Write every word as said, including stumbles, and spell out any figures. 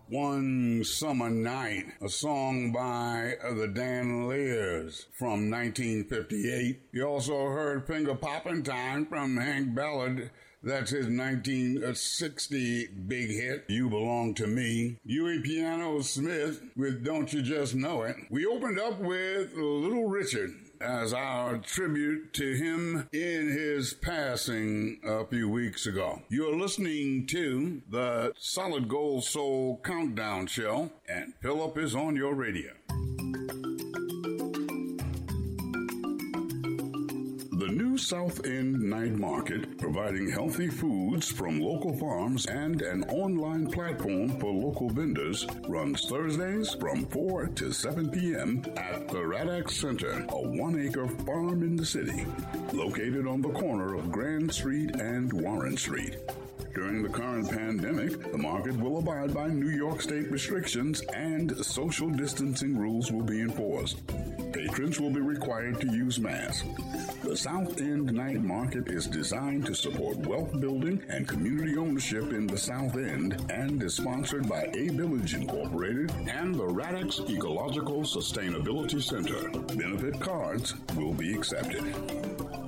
One Summer Night, a song by the Dan Lears from nineteen fifty-eight. You also heard Finger Poppin' Time from Hank Ballard. That's his nineteen sixty big hit, You Belong to Me. Huey Piano Smith with Don't You Just Know It. We opened up with Little Richard as our tribute to him in his passing a few weeks ago. You're listening to the Solid Gold Soul Countdown Show, and Philip is on your radio. The new South End Night Market, providing healthy foods from local farms and an online platform for local vendors, runs Thursdays from four to seven p.m. at the Raddax Center, a one-acre farm in the city, located on the corner of Grand Street and Warren Street. During the current pandemic, the market will abide by New York State restrictions and social distancing rules will be enforced. Patrons will be required to use masks. The South End Night Market is designed to support wealth building and community ownership in the South End and is sponsored by A Village Incorporated and the Raddax Ecological Sustainability Center. Benefit cards will be accepted.